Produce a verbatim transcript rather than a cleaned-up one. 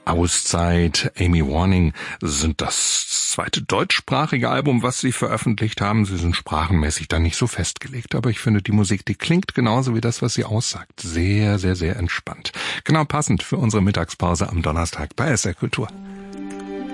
Auszeit, Amy Warning sind das zweite deutschsprachige Album, was sie veröffentlicht haben. Sie sind sprachenmäßig dann nicht so festgelegt, aber ich finde, die Musik, die klingt genauso wie das, was sie aussagt. Sehr, sehr, sehr entspannt. Genau passend für unsere Mittagspause am Donnerstag bei S R Kultur.